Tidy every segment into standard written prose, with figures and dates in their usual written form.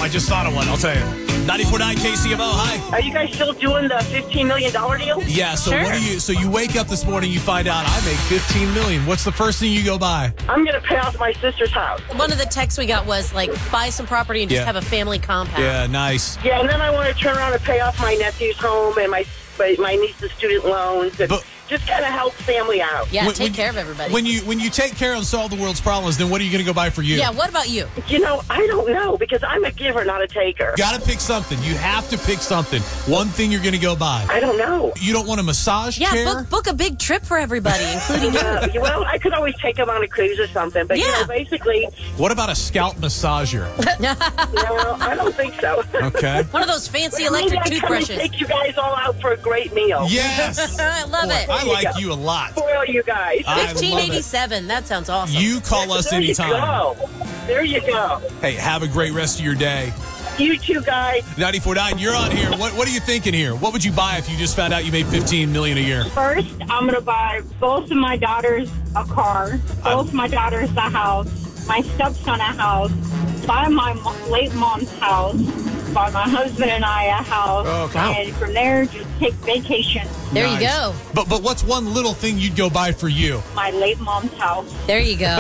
I just thought of one. I'll tell you. 94.9 KCMO. Hi. Are you guys still doing the $15 million deal? Yeah. So Sure. what do you? So you wake up this morning, you find out I make $15 million. What's the first thing you go buy? I'm going to pay off my sister's house. One of the texts we got was like, buy some property and just Yeah. have a family compound. Yeah, nice. Yeah, and then I want to turn around and pay off my nephew's home and my niece's student loans and just kind of help family out. Yeah, When- take when- care of everybody. When you take care and solve the world's problems, then what are you going to go buy for you? yeah, what about you? You know, I don't know because I'm a giver, not a taker. Got to pick something. You have to pick something. One thing you're going to go buy. I don't know. You don't want a massage Yeah, chair? book a big trip for everybody, including you. Well, I could always take them on a cruise or something, but, Yeah. basically, What about a scalp massager? no, I don't think so. Okay. One of those fancy Maybe electric I come and toothbrushes. take you guys all out for a great meal. Yes. I love Boy, it. I you like go. you a lot. Spoil you guys. I love it. 1587. That sounds awesome. You call us there anytime. You go. There you go. Hey, have a great rest of your day. You two guys. 94.9, you're on here. What are you thinking here? What would you buy if you just found out you made $15 million a year? First, I'm going to buy both of my daughters a car, both my daughters a house, my stepson a house, buy my late mom's house, buy my husband and I a house, Okay. and from there, just take vacation. There Nice. you go. But what's one little thing you'd go buy for you? My late mom's house. There you go.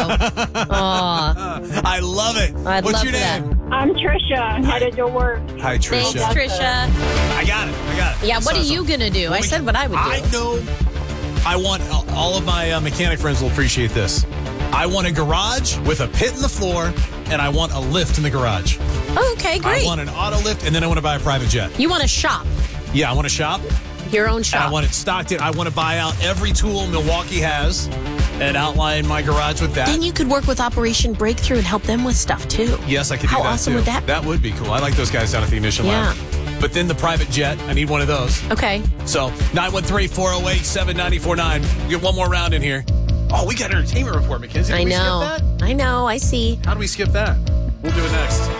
Aw. I love it. I'd What's love your that. name? I'm Trisha. I'm headed to work. Hi, Thanks, Trisha. Trisha. I got it. Yeah, what are you going to do? I said what I would do. I know. I want all of my mechanic friends will appreciate this. I want a garage with a pit in the floor, and I want a lift in the garage. Oh, okay, great. I want an auto lift, and then I want to buy a private jet. You want to shop. Yeah, I want to shop. Your own And shop. I want it stocked in. I want to buy out every tool Milwaukee has and outline my garage with that. Then you could work with Operation Breakthrough and help them with stuff, too. Yes, I could do How that awesome too. would that be? That would be cool. I like those guys down at the Ignition Yeah. Lab. But then the private jet, I need one of those. Okay. So 913-408-7949. We get one more round in here. Oh, we got an entertainment report, Mackenzie. Did I we know. skip that? I know. I see. How do we skip that? We'll do it next.